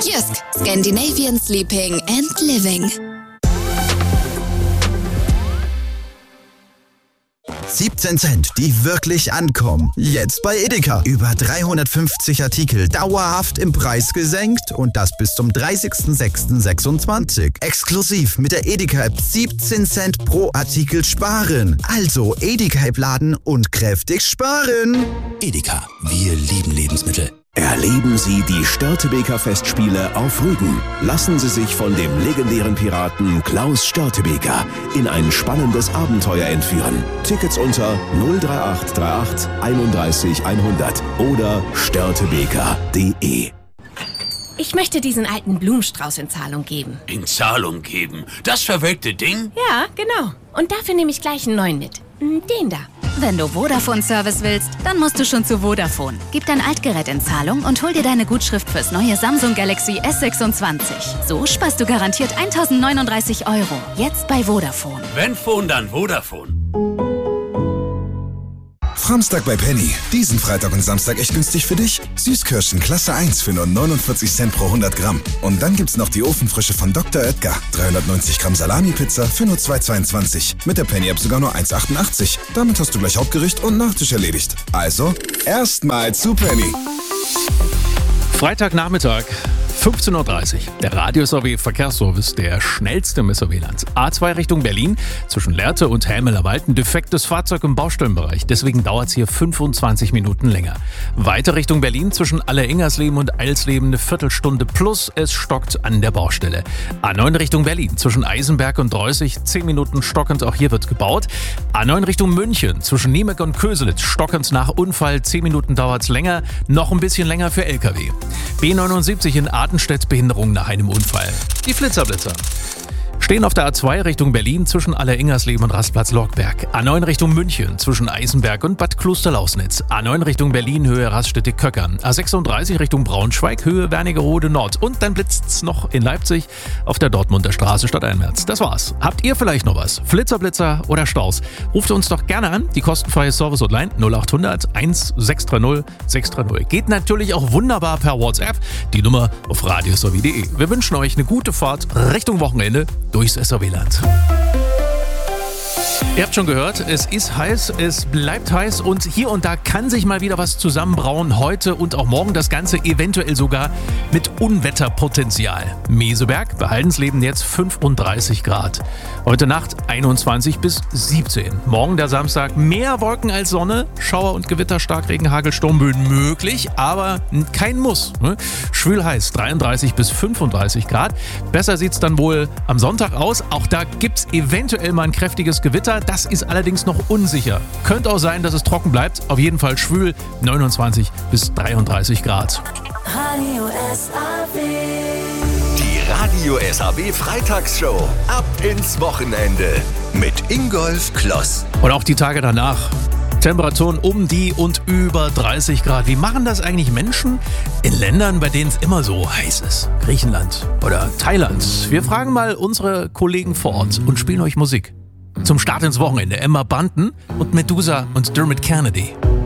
Jysk, Scandinavian Sleeping and Living. 17 Cent, die wirklich ankommen. Jetzt bei Edeka. Über 350 Artikel dauerhaft im Preis gesenkt und das bis zum 30.06.26. Exklusiv mit der Edeka-App 17 Cent pro Artikel sparen. Also Edeka-App laden und kräftig sparen. Edeka, wir lieben Lebensmittel. Erleben Sie die Störtebeker Festspiele auf Rügen. Lassen Sie sich von dem legendären Piraten Klaus Störtebeker in ein spannendes Abenteuer entführen. Tickets unter 03838 31 100 oder störtebeker.de. Ich möchte diesen alten Blumenstrauß in Zahlung geben. In Zahlung geben? Das verwelkte Ding? Ja, genau. Und dafür nehme ich gleich einen neuen mit. Den da. Wenn du Vodafone-Service willst, dann musst du schon zu Vodafone. Gib dein Altgerät in Zahlung und hol dir deine Gutschrift fürs neue Samsung Galaxy S26. So sparst du garantiert 1.039 €. Jetzt bei Vodafone. Wenn Phone, dann Vodafone. Framstag bei Penny. Diesen Freitag und Samstag echt günstig für dich. Süßkirschen Klasse 1 für nur 49 Cent pro 100 Gramm. Und dann gibt's noch die Ofenfrische von Dr. Oetker. 390 Gramm Salami-Pizza für nur 2,22. Mit der Penny-App sogar nur 1,88. Damit hast du gleich Hauptgericht und Nachtisch erledigt. Also, erstmal zu Penny. Freitagnachmittag, 15.30 Uhr. Der Radio-SAW-Verkehrsservice, der schnellste im SAW-Land. A2 Richtung Berlin, zwischen Lehrte und Helmelawald, ein defektes Fahrzeug im Baustellenbereich. Deswegen dauert es hier 25 Minuten länger. Weiter Richtung Berlin, zwischen Alleringersleben und Eilsleben, eine Viertelstunde plus. Es stockt an der Baustelle. A9 Richtung Berlin, zwischen Eisenberg und Dreußig, 10 Minuten stockend, auch hier wird gebaut. A9 Richtung München, zwischen Niemek und Köselitz, stockend nach Unfall, 10 Minuten dauert es länger, noch ein bisschen länger für LKW. B79 in Artenstedt, Behinderung nach einem Unfall. Die Flitzerblitzer stehen auf der A2 Richtung Berlin zwischen Alleringersleben und Rastplatz Lorkberg. A9 Richtung München zwischen Eisenberg und Bad Klosterlausnitz. A9 Richtung Berlin Höhe Raststätte-Köckern. A36 Richtung Braunschweig Höhe Wernigerode Nord. Und dann blitzt's noch in Leipzig auf der Dortmunder Straße stadteinwärts. Das war's. Habt ihr vielleicht noch was? Flitzer, oder Staus? Ruft uns doch gerne an. Die kostenfreie Service-Hotline 0800 1630 630. Geht natürlich auch wunderbar per WhatsApp. Die Nummer auf radiosaw.de. Wir wünschen euch eine gute Fahrt Richtung Wochenende durchs SAW-Land. Ihr habt schon gehört, es ist heiß, es bleibt heiß und hier und da kann sich mal wieder was zusammenbrauen. Heute und auch morgen das Ganze eventuell sogar mit Unwetterpotenzial. Meseberg, bei Haldensleben jetzt 35 Grad. Heute Nacht 21 bis 17. Morgen der Samstag mehr Wolken als Sonne. Schauer und Gewitter, Starkregen, Hagel, Sturmböen möglich, aber kein Muss. Schwül heiß, 33 bis 35 Grad. Besser sieht's dann wohl am Sonntag aus. Auch da gibt's eventuell mal ein kräftiges Gewitter. Das ist allerdings noch unsicher. Könnte auch sein, dass es trocken bleibt. Auf jeden Fall schwül, 29 bis 33 Grad. Radio SAW. Die Radio SAW Freitagsshow. Ab ins Wochenende. Mit Ingolf Kloss. Und auch die Tage danach. Temperaturen um die und über 30 Grad. Wie machen das eigentlich Menschen in Ländern, bei denen es immer so heiß ist? Griechenland oder Thailand. Wir fragen mal unsere Kollegen vor Ort und spielen euch Musik. Zum Start ins Wochenende Emma Bunton und Medusa und Dermot Kennedy.